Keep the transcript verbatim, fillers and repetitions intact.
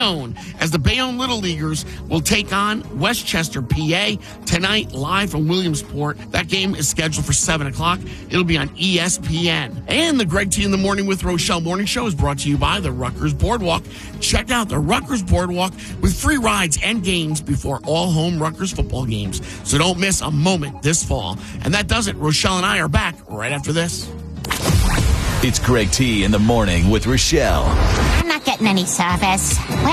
as the Bayonne Little Leaguers will take on Westchester, P A, tonight live from Williamsport. That game is scheduled for seven o'clock. It'll be on E S P N. And the Greg T in the Morning with Rochelle Morning Show is brought to you by the Rutgers Boardwalk. Check out the Rutgers Boardwalk with free rides and games before all home Rutgers football games. So don't miss a moment this fall. And that does it. Rochelle and I are back right after this. It's Greg T in the Morning with Rochelle. I'm not getting any service.